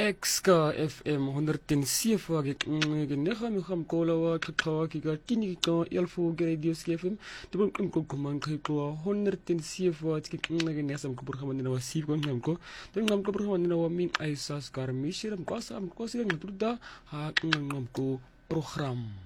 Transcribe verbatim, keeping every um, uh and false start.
X K F M honderd en sewe ek nega mi kham kola wa khakha ki ga tini ka elfo radio F M te bon kom kom man khiko honderd en sewe at ki nge nesam ko programma na wasi ko ngam ko te ngam ko programma na wa min aisas kar mishiram ko sam ko sir ngam da ha ngam ko program